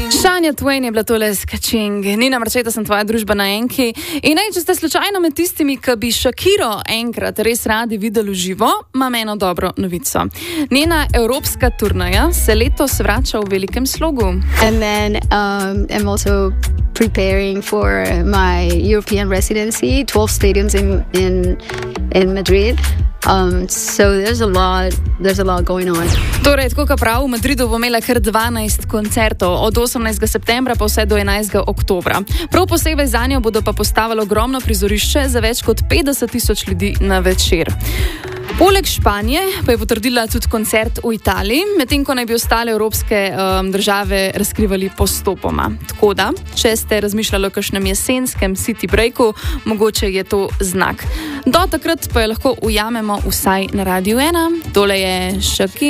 Shania Twain je bila tole s Catching. Nina Marčeta, sem tvoja družba na Enki. In če ste slučajno med tistimi, ki bi Shakiro enkrat res radi videli v živo, imam eno dobro novico. Njena evropska turneja se letos vrača v velikem slogu. And then I'm also preparing for my European residency, 12 stadiums in Madrid. So there's a lot going on. Torej, tako kot prav, v Madridu bo imela kar 12 koncertov, od 18. septembra pa vse do 11. oktobra. Prav posebej za njo bodo pa postavili ogromno prizorišče za več kot 50,000 ljudi na večer. Poleg Španije pa je potrdila tudi koncert v Italiji, medtem ko naj bi ostale evropske države razkrivali postopoma. Tako da, če ste razmišljali o kakšnem jesenskem city breaku, mogoče je to znak. Do takrat pa jo lahko ujamemo vsaj na Radiu 1. Tole je Shakira.